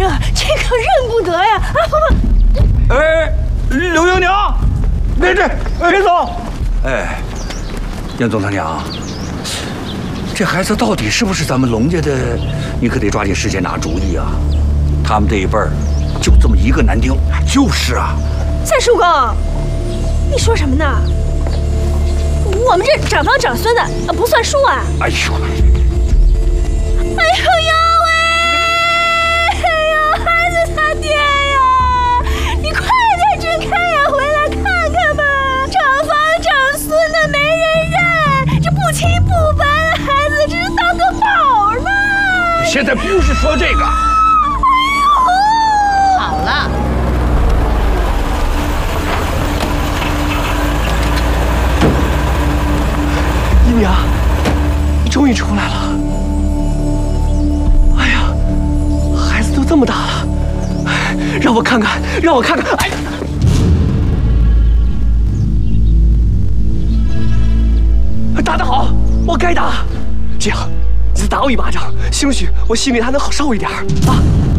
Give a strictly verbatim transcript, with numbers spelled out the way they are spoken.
这这可认不得呀！啊， 不不，哎，刘姨娘，别这别走！哎，杨总他娘，这孩子到底是不是咱们龙家的？你可得抓紧时间拿主意啊！他们这一辈儿就这么一个男丁。就是啊。 三叔公，你说什么呢？我们这长房长孙的不算数啊！ 哎呦！ 哎呦呦喂！哎呦，孩子他爹呀！你快点睁开眼回来看看吧！长房长孙的没人认，这不亲不白的孩子，这是当个宝吗？ 现在不是说这个。 哎呦！好了。 姨娘，你终于出来了。哎呀，孩子都这么大了，让我看看，让我看看。哎，打得好，我该打。这样，你再打我一巴掌，兴许我心里还能好受一点啊。